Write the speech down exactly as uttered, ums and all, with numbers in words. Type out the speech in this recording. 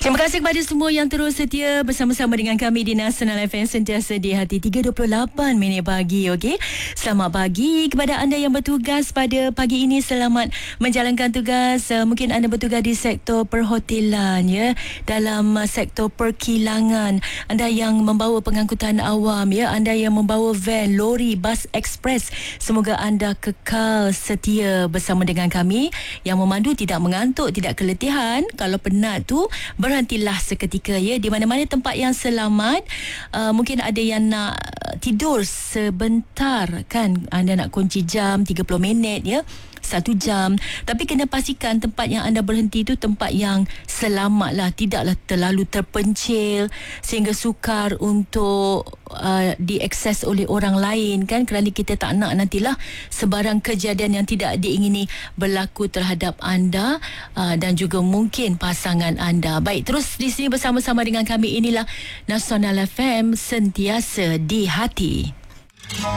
Terima kasih kepada semua yang terus setia bersama-sama dengan kami di Nasional F M, sentiasa di hati. Tiga dua puluh lapan minit pagi, okey. Selamat pagi kepada anda yang bertugas pada pagi ini. Selamat menjalankan tugas. Uh, mungkin anda bertugas di sektor perhotelan, ya, dalam uh, sektor perkilangan. Anda yang membawa pengangkutan awam, ya, anda yang membawa van, lori, bas ekspres. Semoga anda kekal setia bersama dengan kami. Yang memandu tidak mengantuk, tidak keletihan. Kalau penat tu, berhentilah seketika, ya, di mana-mana tempat yang selamat. Uh, mungkin ada yang nak tidur sebentar, kan, anda nak kunci jam tiga puluh minit, ya, satu jam, tapi kena pastikan tempat yang anda berhenti itu tempat yang selamat lah, tidaklah terlalu terpencil sehingga sukar untuk uh, diakses oleh orang lain, kan, kerana kita tak nak nantilah sebarang kejadian yang tidak diingini berlaku terhadap anda uh, dan juga mungkin pasangan anda. Baik, terus di sini bersama-sama dengan kami. Inilah Nasional F M, sentiasa di hati.